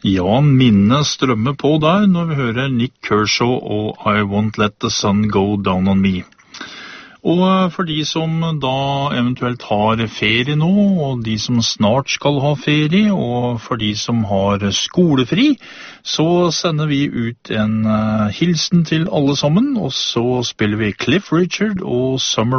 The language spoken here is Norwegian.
Ja, minnet strømmer på der når vi hører Nick Kershaw og I Won't Let the Sun Go Down on Me. Og for de som da eventuelt har ferie nå, og de som snart skal ha ferie, og for de som har skolefri, så sender vi ut en hilsen til alle sammen, og så spiller vi Cliff Richard og Summer